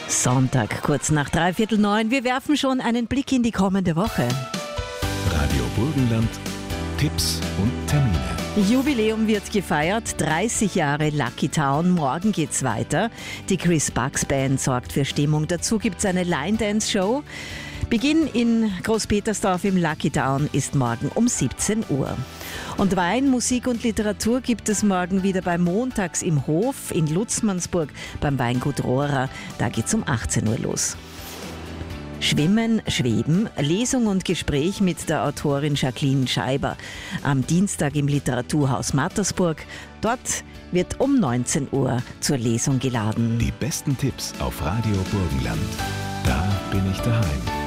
Sonntag, kurz nach 8:45. Wir werfen schon einen Blick in die kommende Woche. Radio Burgenland, Tipps und Termine. Jubiläum wird gefeiert, 30 Jahre Lucky Town. Morgen geht's weiter. Die Chris Bucks Band sorgt für Stimmung. Dazu gibt's eine Line-Dance-Show. Beginn in Großpetersdorf im Lucky Town ist morgen um 17 Uhr. Und Wein, Musik und Literatur gibt es morgen wieder bei Montags im Hof in Lutzmannsburg beim Weingut Rohrer. Da geht's um 18 Uhr los. Schwimmen, Schweben, Lesung und Gespräch mit der Autorin Jacqueline Scheiber am Dienstag im Literaturhaus Mattersburg. Dort wird um 19 Uhr zur Lesung geladen. Die besten Tipps auf Radio Burgenland. Da bin ich daheim.